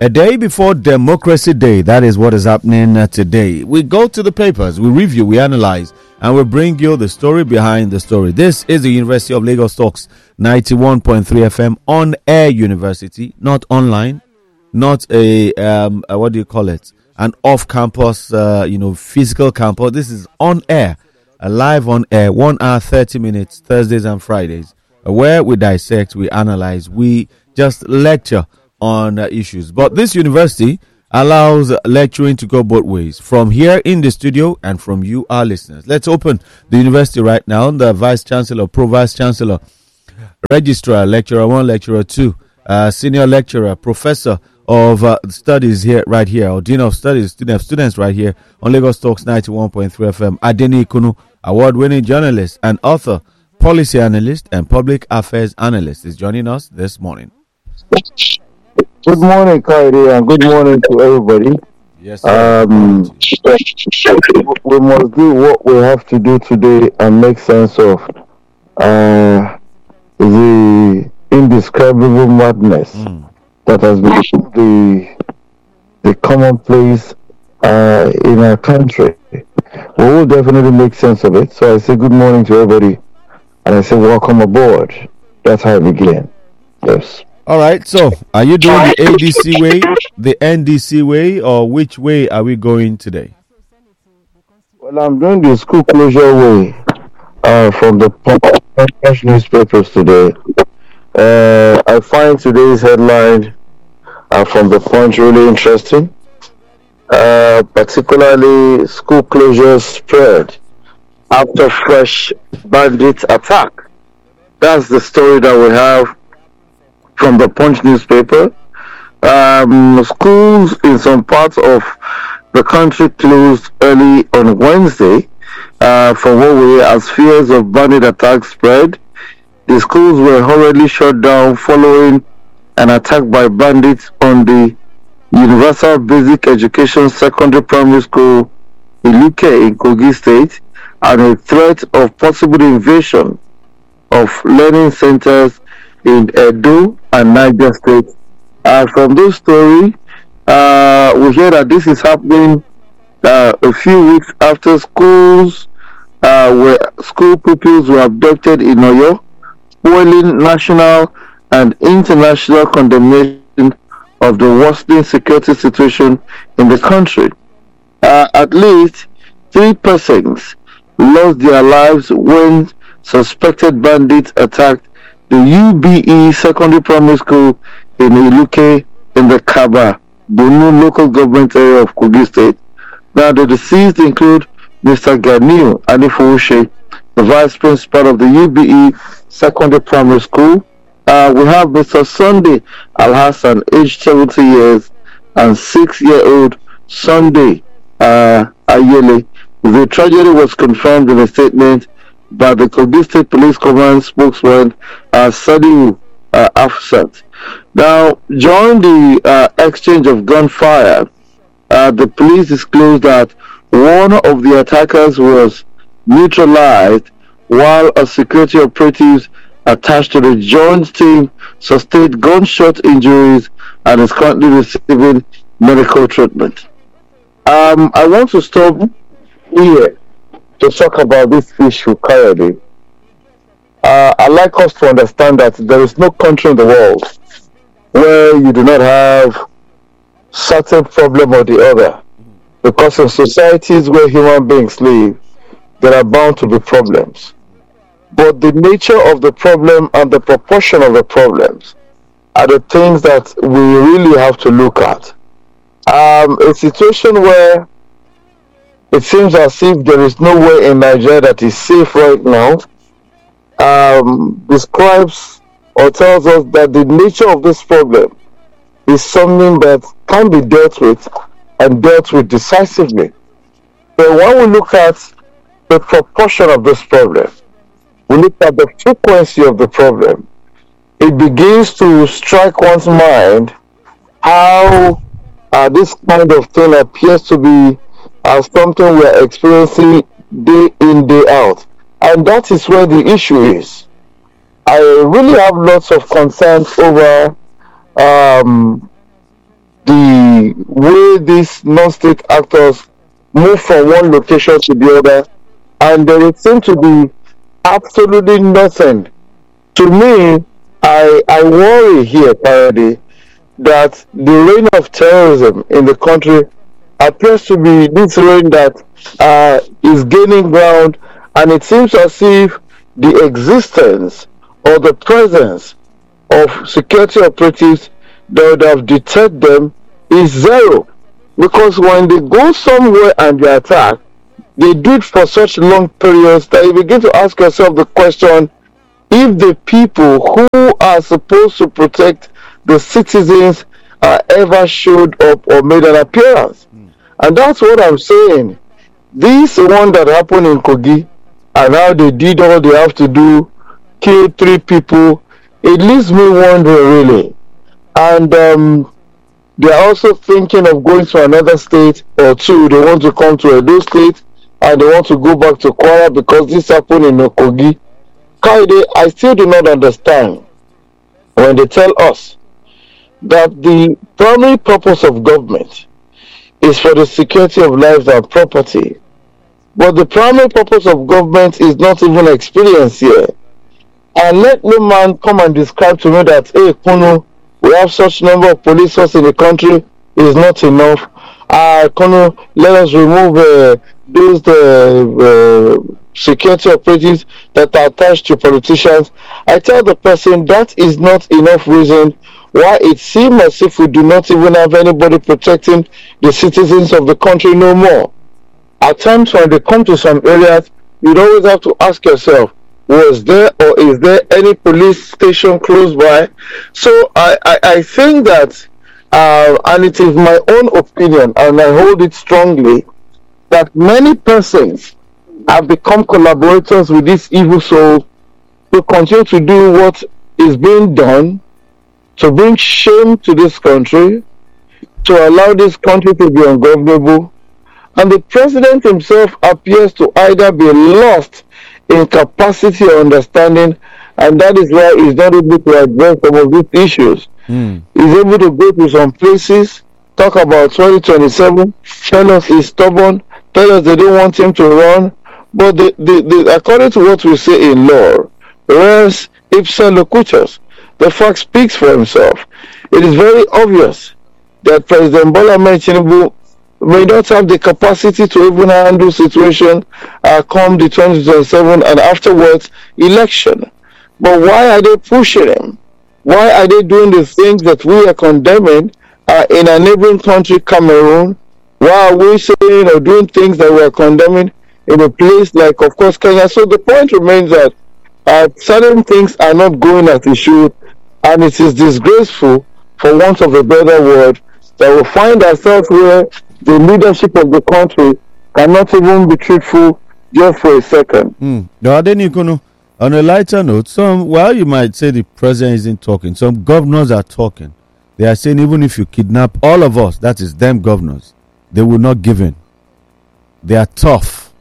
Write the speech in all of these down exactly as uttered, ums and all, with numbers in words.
A day before Democracy Day, that is what is happening uh, today. We go to the papers, we review, we analyze, and we bring you the story behind the story. This is the University of Lagos Talks, ninety-one point three F M, on air university, not online, not a, um, uh, what do you call it, an off-campus, uh, you know, physical campus. This is on air, uh, live on air, one hour, thirty minutes, Thursdays and Fridays, uh, where we dissect, we analyze, we just lecture on uh, issues. But this university allows lecturing to go both ways, from here in the studio and from you, our listeners. Let's open the university right now. The Vice Chancellor, Pro Vice Chancellor, Registrar, Lecturer one, Lecturer two, uh, Senior Lecturer, Professor of uh, Studies here, right here, or Dean of Studies, Student of Students right here on Lagos Talks ninety-one point three F M. Adeni Ikunu, award-winning journalist and author, policy analyst, and public affairs analyst, is joining us this morning. Good morning, Kairi, and good morning to everybody. Yes, sir. Um, we must do what we have to do today and make sense of uh, the indescribable madness mm. that has become the the commonplace uh, in our country. We will definitely make sense of it. So I say good morning to everybody, and I say welcome aboard. That's how I begin. Yes. All right, so are you doing the A D C way, the N D C way, or which way are we going today? Well, I'm doing the school closure way uh, from the Punch newspapers today. Uh, I find today's headline uh, from the Punch really interesting, uh, particularly school closures spread after fresh bandit attack. That's the story that we have from the Punch newspaper. Um, schools in some parts of the country closed early on Wednesday uh, for what we as fears of bandit attacks spread. The schools were hurriedly shut down following an attack by bandits on the Universal Basic Education Secondary Primary School in Iluke in Kogi State, and a threat of possible invasion of learning centers in Edo and Niger State. Uh, from this story, uh, we hear that this is happening uh, a few weeks after schools, uh, where school pupils were abducted in Oyo, spoiling national and international condemnation of the worsening security situation in the country. Uh, at least three persons lost their lives when suspected bandits attacked the U B E Secondary Primary School in Iluke in the Kaba, Bunu local government area of Kogi State. Now, the deceased include Mister Ganiu Anifowoshe, the vice principal of the U B E Secondary Primary School. Uh, we have Mister Sunday Al-Hassan, aged seventy years, and six-year-old Sunday uh, Ayele. The tragedy was confirmed in a statement by the Kogi State Police Command spokesman, uh, Sadiu uh, Afsat. Now, during the uh, exchange of gunfire, uh, the police disclosed that one of the attackers was neutralized, while a security operative attached to the joint team sustained gunshot injuries and is currently receiving medical treatment. Um, I want to stop here to talk about this issue currently. Uh, I'd like us to understand that there is no country in the world where you do not have certain problem or the other, because in societies where human beings live, there are bound to be problems. But the nature of the problem and the proportion of the problems are the things that we really have to look at. Um, a situation where it seems as if there is nowhere in Nigeria that is safe right now um, describes or tells us that the nature of this problem is something that can be dealt with and dealt with decisively. But when we look at the proportion of this problem, we look at the frequency of the problem, it begins to strike one's mind how uh, this kind of thing appears to be as something we are experiencing day in, day out. And that is where the issue is. I really have lots of concerns over um, the way these non-state actors move from one location to the other, and there would seem to be absolutely nothing. To me, I I worry here, Parody, that the reign of terrorism in the country appears to be this reign that uh, is gaining ground, and it seems as if the existence or the presence of security operatives that would have deterred them is zero. Because when they go somewhere and they attack, they do it for such long periods that you begin to ask yourself the question, if the people who are supposed to protect the citizens uh, ever showed up or made an appearance. Mm. And that's what I'm saying. This one that happened in Kogi, and now they did all they have to do, kill three people, it leaves me wondering really. And um, they're also thinking of going to another state or two. They want to come to Edo State and they want to go back to Kwara because this happened in Kogi. Kaide, I still do not understand when they tell us that the primary purpose of government is for the security of lives and property. But the primary purpose of government is not even experienced here. And let no man come and describe to me that, hey, Kuno, we have such number of police force in the country, is not enough. Uh, Kuno, let us remove uh, those uh, uh, security operatives that are attached to politicians. I tell the person that is not enough reason why it seems as if we do not even have anybody protecting the citizens of the country no more. At times when they come to some areas, you'd always have to ask yourself, was there or is there any police station close by? So I, I, I think that, uh, and it is my own opinion, and I hold it strongly, that many persons have become collaborators with this evil soul to continue to do what is being done, to bring shame to this country, to allow this country to be ungovernable. And the president himself appears to either be lost in capacity or understanding, and that is why he's not able to address some of these issues. Mm. He's able to go to some places, talk about twenty twenty-seven, tell us he's stubborn, tell us they don't want him to run, but the, the, the, according to what we say in law, res ipsa locutus, the fact speaks for himself. It is very obvious that President Bola Ahmed Tinubu may not have the capacity to even handle situation uh, come the twenty twenty-seven and afterwards election. But why are they pushing him? Why are they doing the things that we are condemning uh, in a neighboring country, Cameroon? Why are we saying or doing things that we are condemning in a place like, of course, Kenya? So the point remains that uh, certain things are not going as they should, and it is disgraceful, for want of a better word, that we find ourselves where the leadership of the country cannot even be truthful just for a second. Mm. On a lighter note, some, well, you might say the president isn't talking. Some governors are talking. They are saying even if you kidnap all of us, that is them governors, they will not give in. They are tough.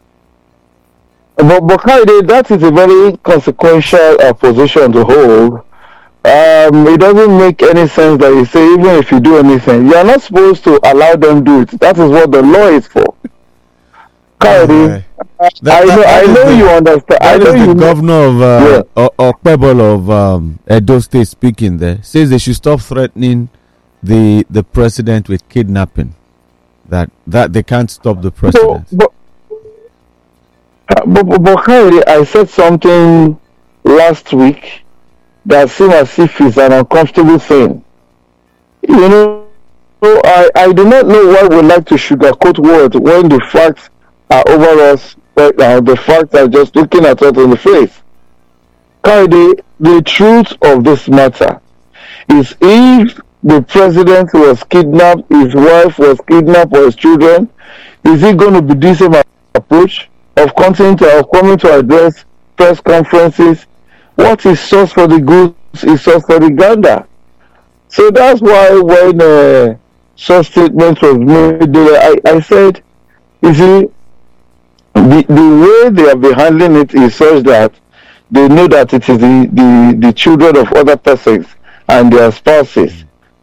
But, but that is a very consequential uh, position to hold. Um, it doesn't make any sense that you say even if you do anything, you are not supposed to allow them do it. That is what the law is for. Kari, uh, I know, I know you understand. I know the you governor of uh, yeah. Okpebolo of um, Edo State speaking there says they should stop threatening the the president with kidnapping. That that they can't stop the president. So, but, uh, but, but, but Kari, I said something last week that seems as if it's an uncomfortable thing. You know, so I, I do not know why we like to sugarcoat words when the facts are over us right now. The facts are just looking at us in the face. Kaide, the truth of this matter is if the president was kidnapped, his wife was kidnapped, or his children, is it going to be the same approach of continuing to of coming to address press conferences? What is source for the goods is source for the gander. So that's why when uh, such statement was made, I, I said, you see, the, the way they are be handling it is such that they know that it is the, the, the children of other persons and their spouses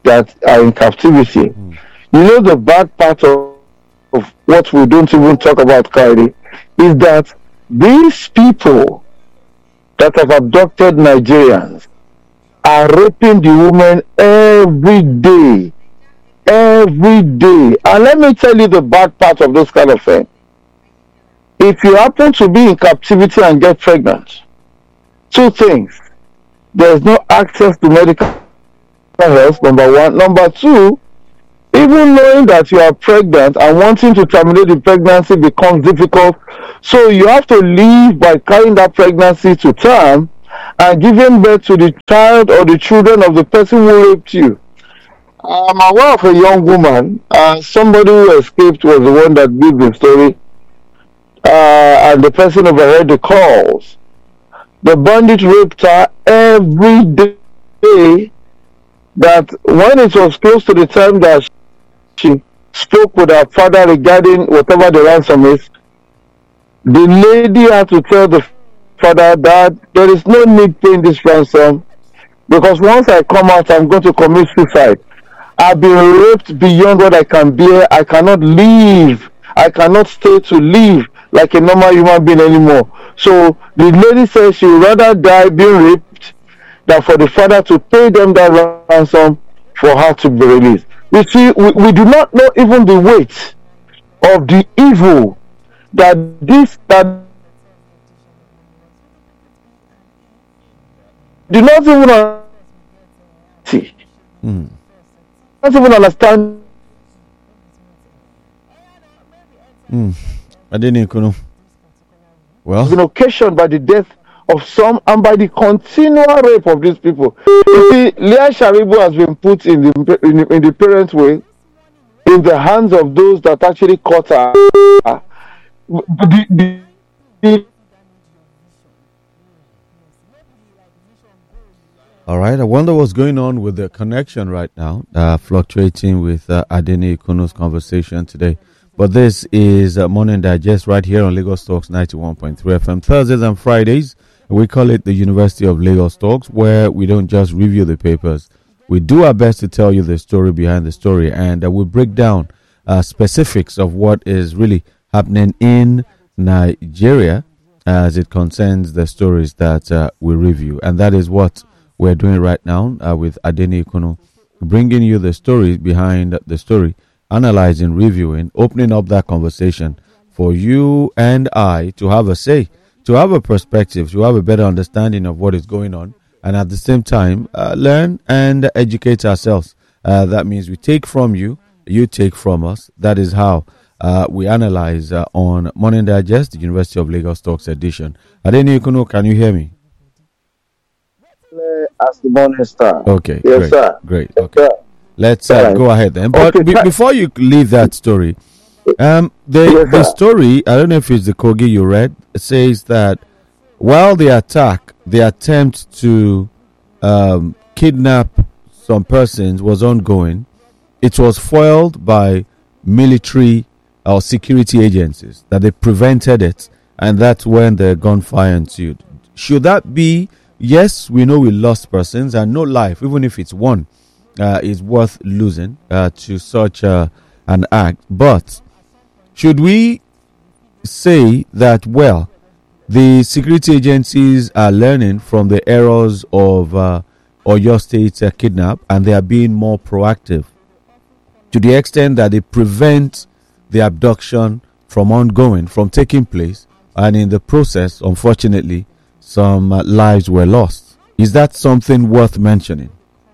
that are in captivity. Mm. You know, the bad part of, of what we don't even talk about, Kylie, is that these people that have abducted Nigerians are raping the women every day. Every day. And let me tell you the bad part of this kind of thing. If you happen to be in captivity and get pregnant, two things. There's no access to medical health, number one. Number two, even knowing that you are pregnant and wanting to terminate the pregnancy becomes difficult. So you have to leave by carrying that pregnancy to term and giving birth to the child or the children of the person who raped you. I'm aware of a young woman, uh, somebody who escaped was the one that did the story, uh, and the person overheard the calls. The bandit raped her every day, that when it was close to the time that she spoke with her father regarding whatever the ransom is, the lady had to tell the father that there is no need paying this ransom, because once I come out, I'm going to commit suicide. I've been raped beyond what I can bear. I cannot live. I cannot stay to live like a normal human being anymore. So the lady says she would rather die being raped than for the father to pay them that ransom for her to be released. You see, we, we do not know even the weight of the evil that this that do not even see. Mm. Not even understand. Mm. I didn't even know. Well, Has been occasioned by the death of some and by the continual rape of these people. You see, Leah Sharibu has been put in the in, the- in the parent way in the hands of those that actually caught her. The, the, the, all right. I wonder what's going on with the connection right now, uh, fluctuating with uh, Adeni Ikuno's conversation today. But this is uh, Morning Digest right here on Lagos Talks ninety-one point three F M. Thursdays and Fridays, we call it the University of Lagos Talks, where we don't just review the papers. We do our best to tell you the story behind the story, and uh, we break down uh, specifics of what is really happening in Nigeria as it concerns the stories that uh, we review. And that is what we're doing right now uh, with Adeni Ikuno, bringing you the story behind the story, analyzing, reviewing, opening up that conversation for you and I to have a say, to have a perspective, to have a better understanding of what is going on, and at the same time, uh, learn and educate ourselves. Uh, that means we take from you, you take from us. That is how uh, we analyze uh, on Morning Digest, the University of Lagos Talks edition. Adeni Ikuno, can you hear me? as the morning star. Okay, Yes, great, sir. great. Yes, Okay, sir. let's uh, Right. go ahead then. But Okay, be- tha- before you leave that story, um, the Yes, the sir. story, I don't know if it's the Kogi you read, it says that while the attack, the attempt to um, kidnap some persons was ongoing, it was foiled by military or security agencies, that they prevented it, and that's when the gunfire ensued. Should that be, yes, we know we lost persons, and no life, even if it's one, uh, is worth losing uh, to such uh, an act. But should we say that, well, the security agencies are learning from the errors of uh, Oyo State uh, kidnap, and they are being more proactive to the extent that they prevent the abduction from ongoing, from taking place, and in the process, unfortunately, some uh, lives were lost. Is that something worth mentioning?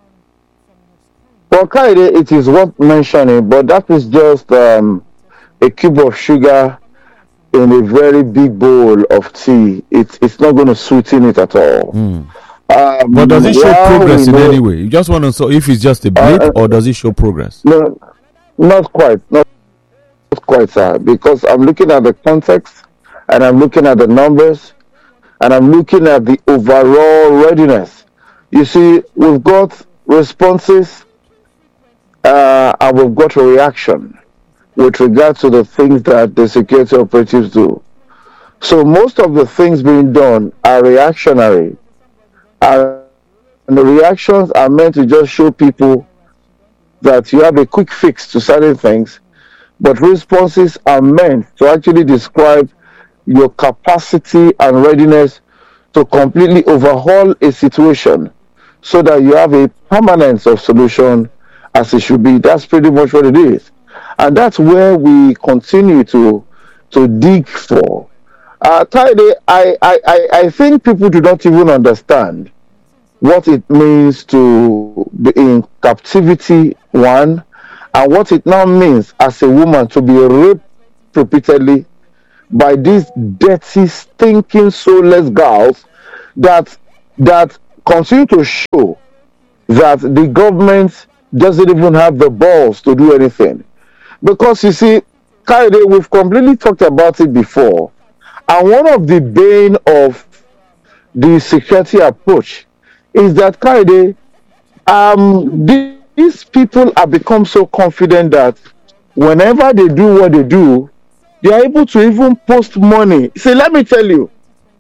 For Kaide, it is worth mentioning, but that is just um, a cube of sugar in a very big bowl of tea. It's it's not going to sweeten it at all. Mm. Um, But does it show while progress we in know- any way? You just want to know if it's just a blip, Uh, uh, or does it show progress? No, not quite. Not quite, sir. Because I'm looking at the context, and I'm looking at the numbers, and I'm looking at the overall readiness. You see, we've got responses, uh, and we've got a reaction with regard to the things that the security operatives do. So most of the things being done are reactionary, and the reactions are meant to just show people that you have a quick fix to certain things, but responses are meant to actually describe your capacity and readiness to completely overhaul a situation so that you have a permanence of solution as it should be. That's pretty much what it is. And that's where we continue to to dig for. Uh, Taide, I, I, I, I think people do not even understand what it means to be in captivity, one, and what it now means as a woman to be raped repeatedly by these dirty, stinking, soulless girls that that continue to show that the government doesn't even have the balls to do anything. Because you see, Kaide, we've completely talked about it before, and one of the bane of the security approach is that Kaide, um, these people have become so confident that whenever they do what they do, they are able to even post money. See, let me tell you,